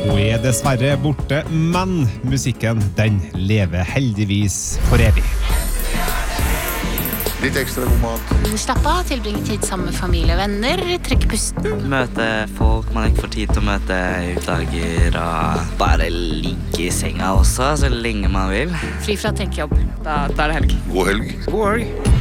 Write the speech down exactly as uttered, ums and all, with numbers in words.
Hun er dessverre borte, men musikken, den lever heldigvis for evig. Litt ekstra god mat. Slapp av, tilbringe tid sammen med familie og venner, trekk pusten. Møte folk man ikke får tid til å møte i utdager, og bare ligge i senga også, så lenge man vil. Fri fra tenkejobb. Da, da er det helg. God helg. God helg.